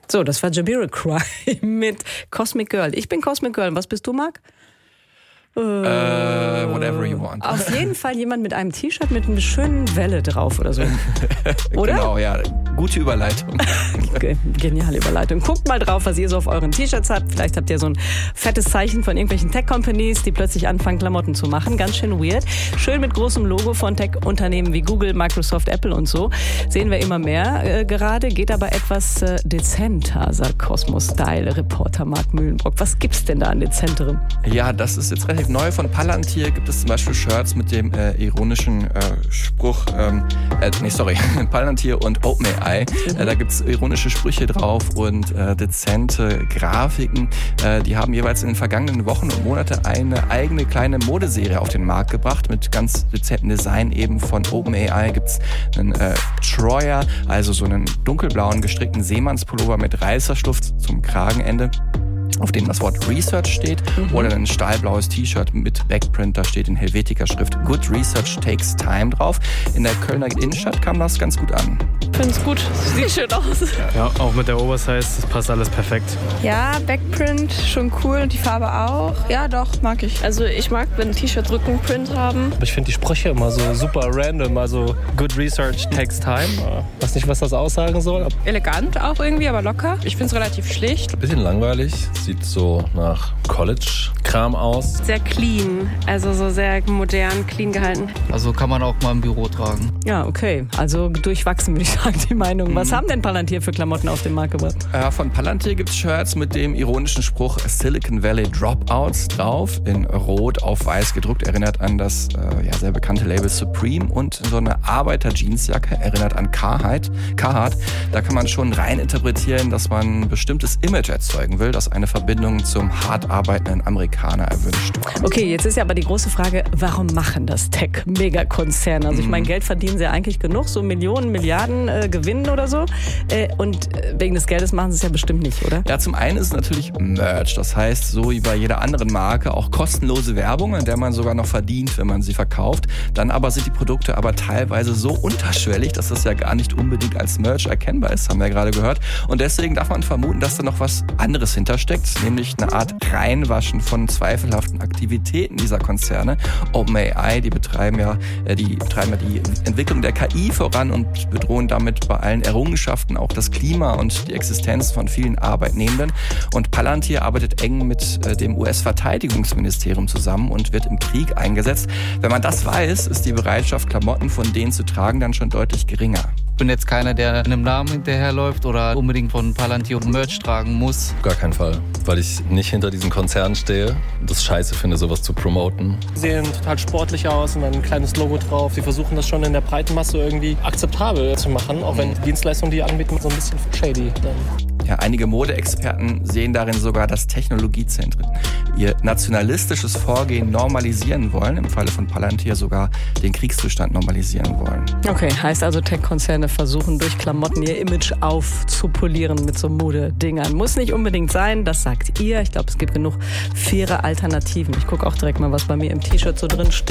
So, das war Jamiroquai mit Cosmic Girl. Ich bin Cosmic Girl. Was bist du, Marc? Whatever you want. Auf jeden Fall jemand mit einem T-Shirt mit einer schönen Welle drauf oder so. Oder? Genau, ja. Gute Überleitung. Geniale Überleitung. Guckt mal drauf, was ihr so auf euren T-Shirts habt. Vielleicht habt ihr so ein fettes Zeichen von irgendwelchen Tech-Companies, die plötzlich anfangen, Klamotten zu machen. Ganz schön weird. Schön mit großem Logo von Tech-Unternehmen wie Google, Microsoft, Apple und so. Sehen wir immer mehr gerade. Geht aber etwas dezenter, sagt Cosmo-Style-Reporter Marc Mühlenbrock. Was gibt's denn da an dezenterem? Ja, das ist jetzt relativ neu. Von Palantir gibt es zum Beispiel Shirts mit dem ironischen Spruch, Palantir und OpenAI. Da gibt es ironische Sprüche drauf und dezente Grafiken. Die haben jeweils in den vergangenen Wochen und Monaten eine eigene kleine Modeserie auf den Markt gebracht mit ganz dezentem Design. Eben von OpenAI gibt es einen Troyer, also so einen dunkelblauen gestrickten Seemannspullover mit Reißverschluss zum Kragenende, auf dem das Wort Research steht, oder ein stahlblaues T-Shirt mit Backprint, da steht in Helvetica-Schrift Good Research Takes Time drauf. In der Kölner Innenstadt kam das ganz gut an. Ich finde es gut, sieht schön aus. Ja, auch mit der Oversize, das passt alles perfekt. Ja, Backprint, schon cool und die Farbe auch. Ja, doch, mag ich. Also ich mag, wenn T-Shirt Rückenprint haben. Ich finde die Sprüche immer so super random, also Good Research Takes Time. Weiß nicht, was das aussagen soll. Elegant auch irgendwie, aber locker. Ich finde es relativ schlicht. Bisschen langweilig, sieht so nach College-Kram aus. Sehr clean, also so sehr modern, clean gehalten. Also kann man auch mal im Büro tragen. Ja, okay. Also durchwachsen, würde ich sagen, die Meinung. Was haben denn Palantir für Klamotten auf den Markt gebracht? Von Palantir gibt es Shirts mit dem ironischen Spruch Silicon Valley Dropouts drauf, in Rot auf Weiß gedruckt, erinnert an das sehr bekannte Label Supreme, und so eine Arbeiter-Jeansjacke erinnert an Carhartt. Da kann man schon rein interpretieren, dass man ein bestimmtes Image erzeugen will, das eine Verbindung zum hart arbeitenden Amerikaner erwünscht. Okay, jetzt ist ja aber die große Frage, warum machen das Tech-Megakonzerne? Also ich meine, Geld verdienen sie ja eigentlich genug, so Millionen, Milliarden gewinnen oder so. Und wegen des Geldes machen sie es ja bestimmt nicht, oder? Ja, zum einen ist es natürlich Merch. Das heißt, so wie bei jeder anderen Marke auch kostenlose Werbung, an der man sogar noch verdient, wenn man sie verkauft. Dann aber sind die Produkte aber teilweise so unterschwellig, dass das ja gar nicht unbedingt als Merch erkennbar ist, haben wir ja gerade gehört. Und deswegen darf man vermuten, dass da noch was anderes hintersteckt, nämlich eine Art Reinwaschen von zweifelhaften Aktivitäten dieser Konzerne. OpenAI, die betreiben ja die Entwicklung der KI voran und bedrohen damit bei allen Errungenschaften auch das Klima und die Existenz von vielen Arbeitnehmenden. Und Palantir arbeitet eng mit dem US-Verteidigungsministerium zusammen und wird im Krieg eingesetzt. Wenn man das weiß, ist die Bereitschaft, Klamotten von denen zu tragen, dann schon deutlich geringer. Ich bin jetzt keiner, der einem Namen hinterherläuft oder unbedingt von Palantir Merch tragen muss. Gar keinen Fall, weil ich nicht hinter diesen Konzernen stehe und das scheiße finde, sowas zu promoten. Sie sehen total sportlich aus und dann ein kleines Logo drauf. Sie versuchen das schon in der breiten Masse irgendwie akzeptabel zu machen, auch wenn die Dienstleistungen, die anbieten, so ein bisschen shady dann. Ja, einige Modeexperten sehen darin sogar, dass Technologiezentren ihr nationalistisches Vorgehen normalisieren wollen, im Falle von Palantir sogar den Kriegszustand normalisieren wollen. Okay, heißt also, Tech-Konzerne versuchen durch Klamotten ihr Image aufzupolieren mit so Modedingern. Muss nicht unbedingt sein, das sagt ihr. Ich glaube, es gibt genug faire Alternativen. Ich gucke auch direkt mal, was bei mir im T-Shirt so drin steht.